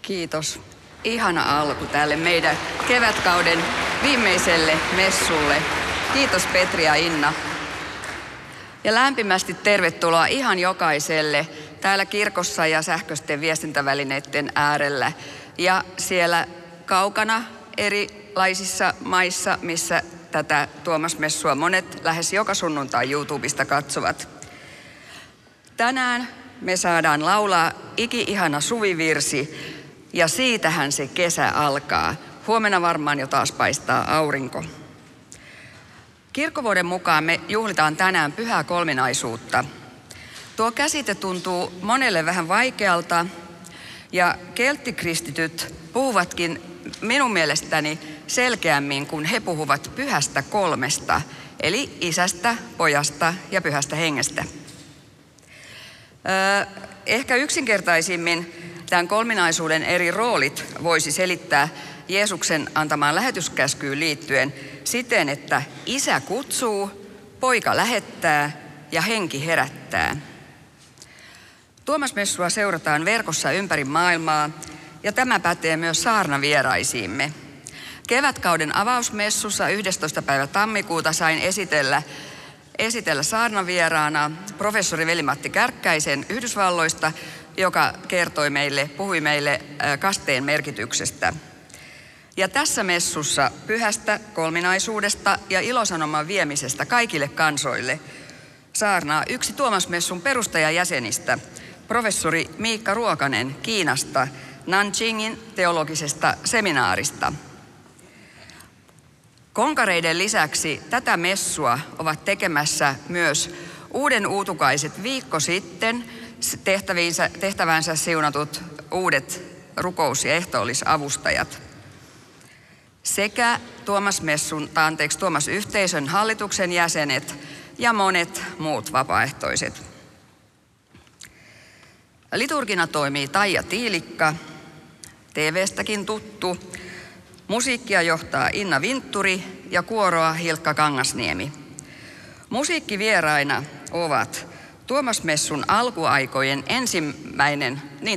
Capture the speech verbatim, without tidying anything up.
Kiitos. Ihana alku tälle meidän kevätkauden viimeiselle messulle. Kiitos Petri ja Inna. Ja lämpimästi tervetuloa ihan jokaiselle täällä kirkossa ja sähköisten viestintävälineiden äärellä. Ja siellä kaukana erilaisissa maissa, missä tätä Tuomas-messua monet lähes joka sunnuntai YouTubesta katsovat. Tänään me saadaan laulaa iki-ihana suvivirsi ja siitähän se kesä alkaa. Huomenna varmaan jo taas paistaa aurinko. Kirkkovuoden mukaan me juhlitaan tänään pyhää kolminaisuutta. Tuo käsite tuntuu monelle vähän vaikealta ja kelttikristityt puhuvatkin minun mielestäni selkeämmin, kun he puhuvat pyhästä kolmesta, eli isästä, pojasta ja pyhästä hengestä. Öö, ehkä yksinkertaisimmin tämän kolminaisuuden eri roolit voisi selittää Jeesuksen antamaan lähetyskäskyyn liittyen siten, että isä kutsuu, poika lähettää ja henki herättää. Tuomas-messua seurataan verkossa ympäri maailmaa ja tämä pätee myös saarnavieraisiimme. Kevätkauden avausmessussa yhdestoista päivä tammikuuta sain esitellä, esitellä saarnavieraana professori Veli-Matti Kärkkäisen Yhdysvalloista, joka kertoi meille, puhui meille kasteen merkityksestä. Ja tässä messussa pyhästä kolminaisuudesta ja ilosanoman viemisestä kaikille kansoille saarnaa yksi Tuomas-messun perustajajäsenistä, professori Miikka Ruokanen Kiinasta, Nanjingin teologisesta seminaarista. Konkareiden lisäksi tätä messua ovat tekemässä myös Uuden uutukaiset viikko sitten tehtävänsä siunatut uudet rukous- ja ehtoollisavustajat sekä Tuomas-messun, tai anteeksi, Tuomas-yhteisön hallituksen jäsenet ja monet muut vapaaehtoiset. Liturgina toimii Taija Tiilikka, T V:stäkin tuttu. Musiikkia johtaa Inna Vintturi ja kuoroa Hilkka Kangasniemi. Musiikkivieraina ovat Tuomas-messun alkuaikojen ensimmäinen, niin